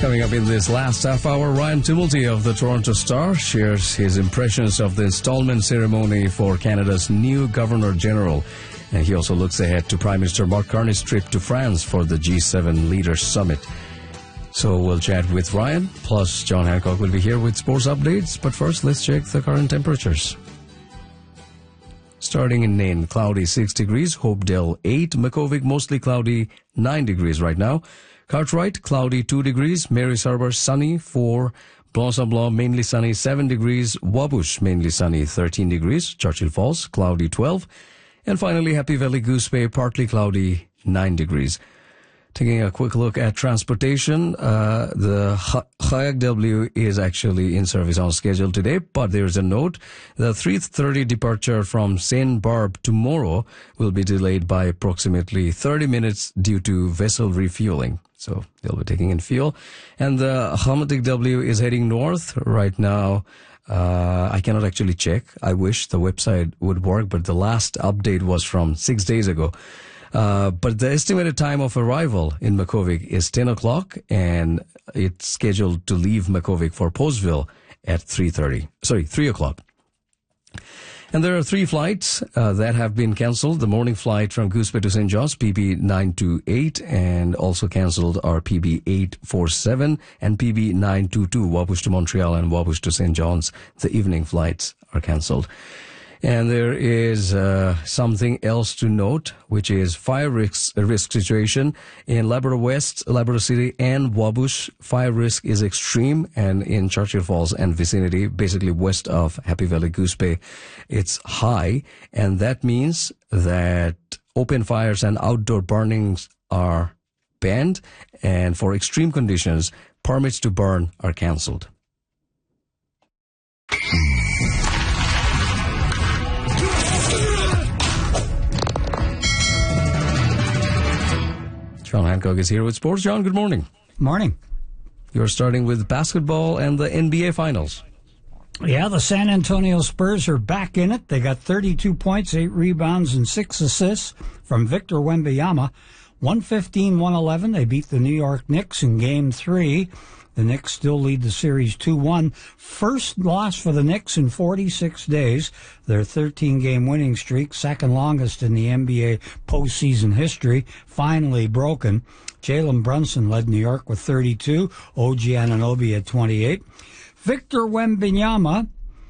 Coming up in this last half hour, Ryan Tumulty of the Toronto Star shares his impressions of the installment ceremony for Canada's new Governor-General. And he also looks ahead to Prime Minister Mark Carney's trip to France for the G7 Leaders Summit. So we'll chat with Ryan, plus John Hancock will be here with sports updates. But first, let's check the current temperatures. Starting in Nain, cloudy 6 degrees, Hopedale 8, Makkovik mostly cloudy 9 degrees right now. Cartwright, cloudy 2 degrees, Mary's Harbour sunny 4, Blanc-Sablon mainly sunny 7 degrees, Wabush mainly sunny 13 degrees, Churchill Falls cloudy 12, and finally Happy Valley Goose Bay partly cloudy 9 degrees. Taking a quick look at transportation, the Kayak W is actually in service on schedule today, but there's a note. The 3:30 departure from St. Barb tomorrow will be delayed by approximately 30 minutes due to vessel refueling. So they'll be taking in fuel. And the Hamatik W is heading north right now. I cannot actually check. I wish the website would work, but the last update was from 6 days ago. But the estimated time of arrival in Makkovik is 10 o'clock, and it's scheduled to leave Makkovik for Postville at 3 o'clock. And there are 3 flights that have been cancelled. The morning flight from Goose Bay to St. John's, PB 928, and also cancelled are PB 847 and PB 922, Wabush to Montreal and Wabush to St. John's. The evening flights are cancelled. And there is something else to note, which is fire risk situation in Labrador West, Labrador City, and Wabush. Fire risk is extreme, and in Churchill Falls and vicinity, basically west of Happy Valley Goose Bay, it's high, and that means that open fires and outdoor burnings are banned, and for extreme conditions, permits to burn are cancelled. John Hancock is here with sports. John, good morning. Morning. You're starting with basketball and the NBA Finals. Yeah, the San Antonio Spurs are back in it. They got 32 points, 8 rebounds, and 6 assists from Victor Wembanyama. 115-111. They beat the New York Knicks in Game 3. The Knicks still lead the series 2-1. First loss for the Knicks in 46 days. Their 13-game winning streak, second longest in the NBA postseason history, finally broken. Jalen Brunson led New York with 32. OG Anunoby at 28. Victor Wembanyama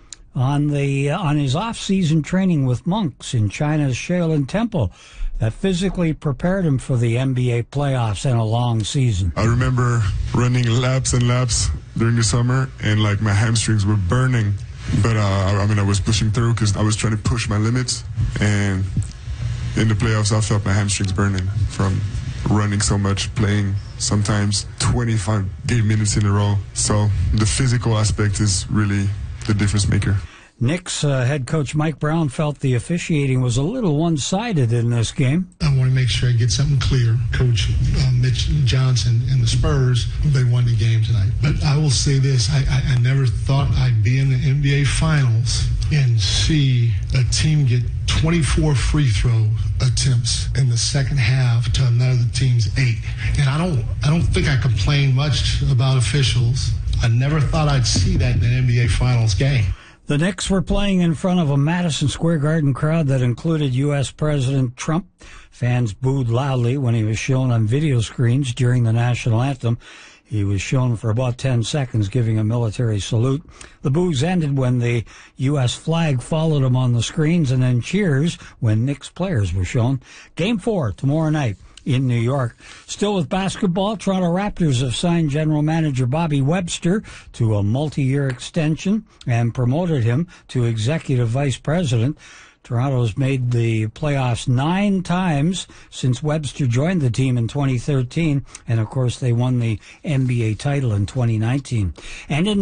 on his off-season training with monks in China's Shaolin Temple that physically prepared him for the NBA playoffs and a long season. I remember running laps and laps during the summer, and like my hamstrings were burning. But I was pushing through because I was trying to push my limits. And in the playoffs, I felt my hamstrings burning from running so much, playing sometimes 25 game minutes in a row. So the physical aspect is really the difference maker. Knicks head coach Mike Brown felt the officiating was a little one-sided in this game. I want to make sure I get something clear. Coach Mitch Johnson and the Spurs, they won the game tonight. But I will say this, I never thought I'd be in the NBA Finals and see a team get 24 free throw attempts in the second half to another team's 8. And I don't think I complain much about officials. I never thought I'd see that in an NBA Finals game. The Knicks were playing in front of a Madison Square Garden crowd that included U.S. President Trump. Fans booed loudly when he was shown on video screens during the national anthem. He was shown for about 10 seconds giving a military salute. The boos ended when the U.S. flag followed him on the screens, and then cheers when Knicks players were shown. Game 4 tomorrow night in New York. Still with basketball, Toronto Raptors have signed general manager Bobby Webster to a multi-year extension and promoted him to executive vice president. Toronto's made the playoffs 9 times since Webster joined the team in 2013, and of course they won the NBA title in 2019. And in